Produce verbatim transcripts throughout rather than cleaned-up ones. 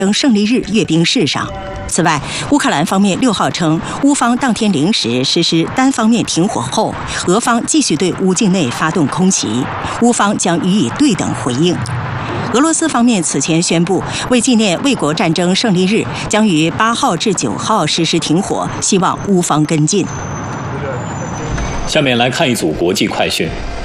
胜利日阅兵式上。此外，乌克兰方面六号称，乌方当天零时实施单方面停火后，俄方继续对乌境内发动空袭，乌方将予以对等回应。俄罗斯方面此前宣布，为纪念卫国战争胜利日，将于八号至九号实施停火，希望乌方跟进。 下面来看一组国际快讯。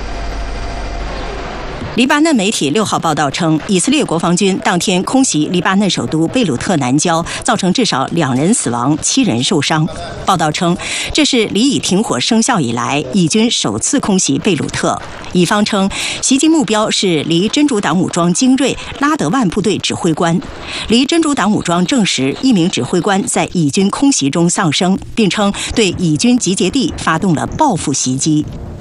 黎巴嫩媒体六号报道称，以色列国防军当天空袭黎巴嫩首都贝鲁特南郊，造成至少两人死亡、七人受伤。报道称，这是离以停火生效以来，以军首次空袭贝鲁特。以方称，袭击目标是离真主党武装精锐拉德万部队指挥官。离真主党武装证实，一名指挥官在以军空袭中丧生，并称对以军集结地发动了报复袭击。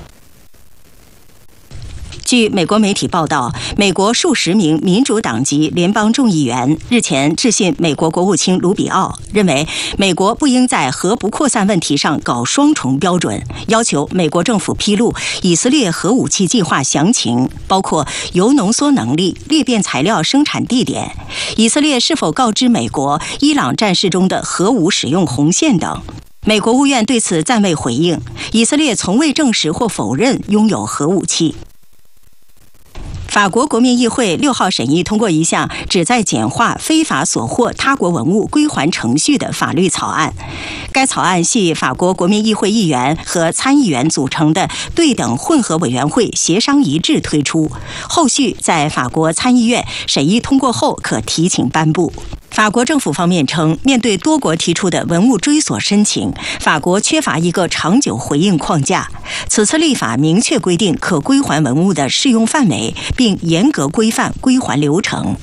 据美国媒体报道，美国数十名民主党籍联邦众议员日前致信美国国务卿卢比奥，认为美国不应在核不扩散问题上搞双重标准，要求美国政府披露以色列核武器计划详情，包括铀浓缩能力、裂变材料生产地点、以色列是否告知美国伊朗战事中的核武使用红线等。美国务院对此暂未回应，以色列从未证实或否认拥有核武器。法国国民议会六号审议通过一项旨在简化非法索获他国文物归还程序的法律草案。该草案系法国国民议会议员和参议员组成的对等混合委员会协商一致推出，后续在法国参议院审议通过后可提请颁布。法国政府方面称，面对多国提出的文物追索申请，法国缺乏一个长久回应框架。此次立法明确规定可归还文物的适用范围，并严格规范归还流程。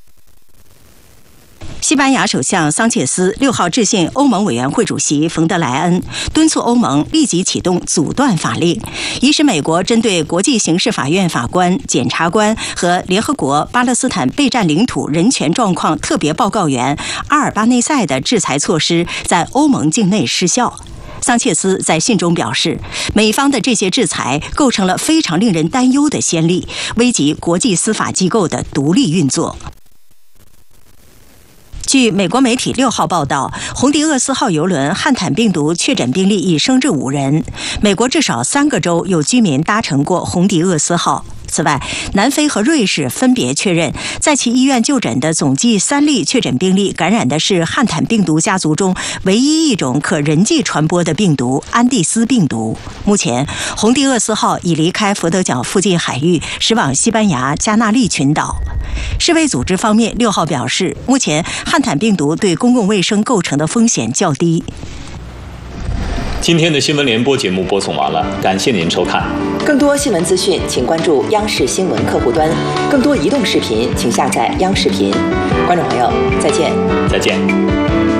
西班牙首相桑切斯六号致信欧盟委员会主席冯德莱恩，敦促欧盟立即启动阻断法令，以使美国针对国际刑事法院法官、检察官和联合国巴勒斯坦备战领土人权状况特别报告员阿尔巴内塞的制裁措施在欧盟境内失效。桑切斯在信中表示，美方的这些制裁构成了非常令人担忧的先例，危及国际司法机构的独立运作。据美国媒体六号报道，洪迪厄斯号邮轮汉坦病毒确诊病例已升至五人。美国至少三个州有居民搭乘过洪迪厄斯号。此外，南非和瑞士分别确认，在其医院就诊的总计三例确诊病例感染的是汉坦病毒家族中唯一一种可人际传播的病毒——安第斯病毒。目前，洪迪厄斯号已离开佛得角附近海域，驶往西班牙加那利群岛。世卫组织方面六号表示，目前汉坦病毒对公共卫生构成的风险较低。 今天的新闻联播节目播送完了，感谢您收看。 更多新闻资讯，请关注央视新闻客户端；更多移动视频，请下载央视频。观众朋友，再见。 再见。